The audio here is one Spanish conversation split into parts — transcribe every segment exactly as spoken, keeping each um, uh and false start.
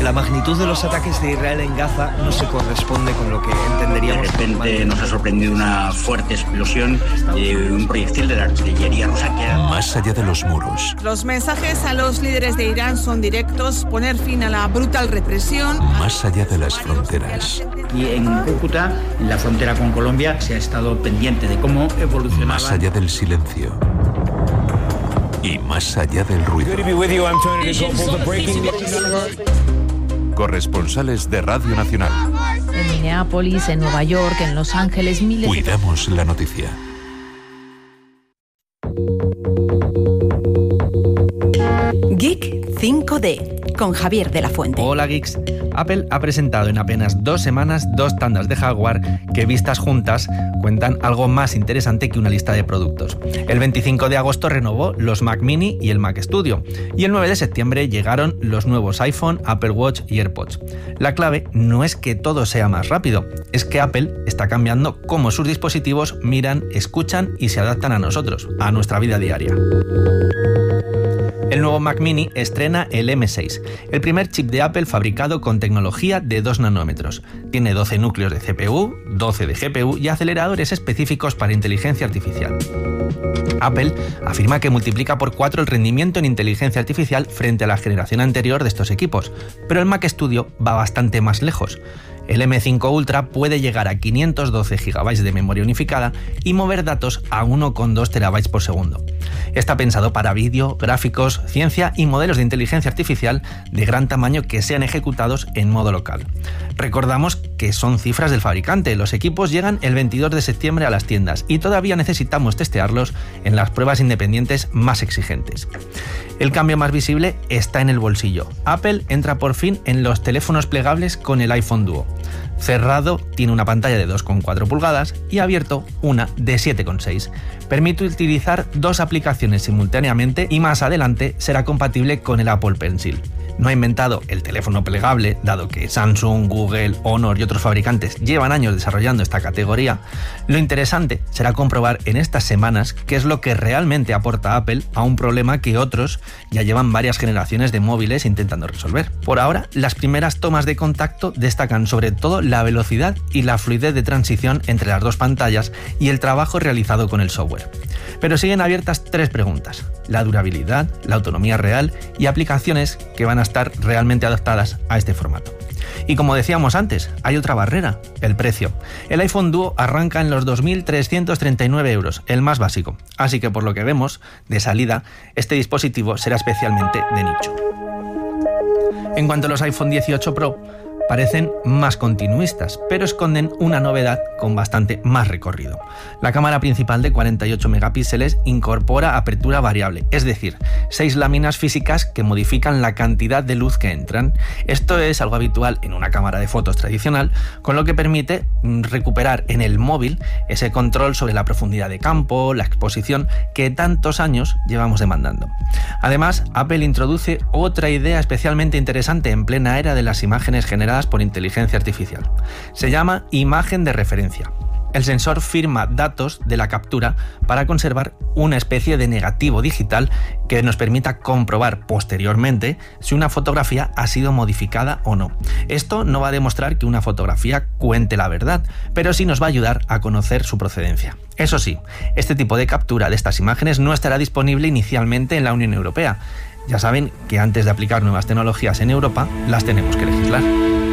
la magnitud de los ataques de Israel en Gaza no se corresponde con lo que entenderíamos. De repente nos ha sorprendido una fuerte explosión de un proyectil de la artillería rusa que era... Más allá de los muros. Los mensajes a los líderes de Irán son directos: poner fin a la brutal represión. Más allá de las fronteras. Y en Cúcuta, en la frontera con Colombia, se ha estado pendiente de cómo evolucionaba. Más allá del silencio. Y más allá del ruido. Corresponsales de Radio Nacional. En Minneapolis, en Nueva York, en Los Ángeles, miles... Cuidamos la noticia. Geek cinco D, con Javier de la Fuente. Hola Geeks. Apple ha presentado en apenas dos semanas dos tandas de hardware que, vistas juntas, cuentan algo más interesante que una lista de productos. El veinticinco de agosto renovó los Mac Mini y el Mac Studio, y el nueve de septiembre llegaron los nuevos iPhone, Apple Watch y AirPods. La clave no es que todo sea más rápido, es que Apple está cambiando cómo sus dispositivos miran, escuchan y se adaptan a nosotros, a nuestra vida diaria. El nuevo Mac Mini estrena el eme seis, el primer chip de Apple fabricado con tecnología de dos nanómetros. Tiene doce núcleos de C P U, doce de G P U y aceleradores específicos para inteligencia artificial. Apple afirma que multiplica por cuatro el rendimiento en inteligencia artificial frente a la generación anterior de estos equipos, pero el Mac Studio va bastante más lejos. El eme cinco Ultra puede llegar a quinientos doce gigabytes de memoria unificada y mover datos a uno coma dos terabytes por segundo. Está pensado para vídeo, gráficos, ciencia y modelos de inteligencia artificial de gran tamaño que sean ejecutados en modo local. Recordamos que son cifras del fabricante. Los equipos llegan el veintidós de septiembre a las tiendas y todavía necesitamos testearlos en las pruebas independientes más exigentes. El cambio más visible está en el bolsillo. Apple entra por fin en los teléfonos plegables con el iPhone Duo. Cerrado tiene una pantalla de dos coma cuatro pulgadas y abierto una de siete coma seis. Permite utilizar dos aplicaciones simultáneamente y más adelante será compatible con el Apple Pencil. No ha inventado el teléfono plegable, dado que Samsung, Google, Honor y otros fabricantes llevan años desarrollando esta categoría. Lo interesante será comprobar en estas semanas qué es lo que realmente aporta Apple a un problema que otros ya llevan varias generaciones de móviles intentando resolver. Por ahora, las primeras tomas de contacto destacan sobre todo la velocidad y la fluidez de transición entre las dos pantallas y el trabajo realizado con el software. Pero siguen abiertas tres preguntas: la durabilidad, la autonomía real y aplicaciones que van a estar realmente adaptadas a este formato. Y como decíamos antes, hay otra barrera: el precio. El iPhone Duo arranca en los dos mil trescientos treinta y nueve euros, el más básico, así que por lo que vemos, de salida, este dispositivo será especialmente de nicho. En cuanto a los iPhone dieciocho Pro, parecen más continuistas, pero esconden una novedad con bastante más recorrido. La cámara principal de cuarenta y ocho megapíxeles incorpora apertura variable, es decir, seis láminas físicas que modifican la cantidad de luz que entran. Esto es algo habitual en una cámara de fotos tradicional, con lo que permite recuperar en el móvil ese control sobre la profundidad de campo, la exposición que tantos años llevamos demandando. Además, Apple introduce otra idea especialmente interesante en plena era de las imágenes generadas por inteligencia artificial. Se llama imagen de referencia. El sensor firma datos de la captura para conservar una especie de negativo digital que nos permita comprobar posteriormente si una fotografía ha sido modificada o no. Esto no va a demostrar que una fotografía cuente la verdad, pero sí nos va a ayudar a conocer su procedencia. Eso sí, este tipo de captura de estas imágenes no estará disponible inicialmente en la Unión Europea. Ya saben que antes de aplicar nuevas tecnologías en Europa, las tenemos que legislar.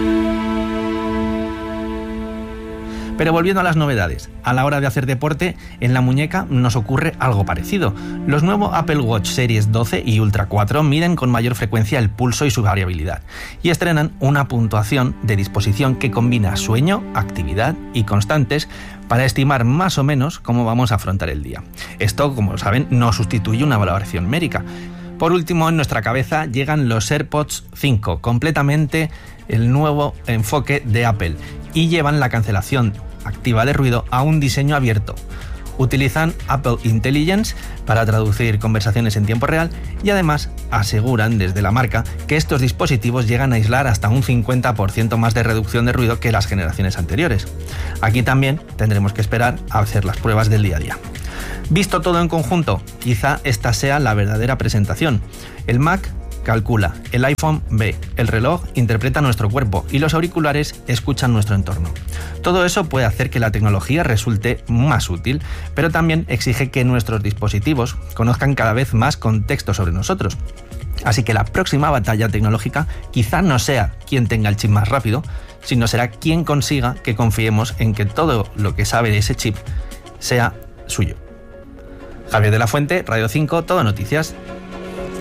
Pero volviendo a las novedades, a la hora de hacer deporte, en la muñeca nos ocurre algo parecido. Los nuevos Apple Watch Series doce y Ultra cuatro miden con mayor frecuencia el pulso y su variabilidad, y estrenan una puntuación de disposición que combina sueño, actividad y constantes para estimar más o menos cómo vamos a afrontar el día. Esto, como saben, no sustituye una valoración médica. Por último, en nuestra cabeza llegan los AirPods cinco, completamente el nuevo enfoque de Apple, y llevan la cancelación activa de ruido a un diseño abierto. Utilizan Apple Intelligence para traducir conversaciones en tiempo real y además aseguran desde la marca que estos dispositivos llegan a aislar hasta un cincuenta por ciento más de reducción de ruido que las generaciones anteriores. Aquí también tendremos que esperar a hacer las pruebas del día a día. Visto todo en conjunto, quizá esta sea la verdadera presentación. El Mac calcula, el iPhone ve, el reloj interpreta nuestro cuerpo y los auriculares escuchan nuestro entorno. Todo eso puede hacer que la tecnología resulte más útil, pero también exige que nuestros dispositivos conozcan cada vez más contexto sobre nosotros. Así que la próxima batalla tecnológica quizá no sea quién tenga el chip más rápido, sino será quién consiga que confiemos en que todo lo que sabe de ese chip sea suyo. Javier de la Fuente, Radio cinco, Todo Noticias.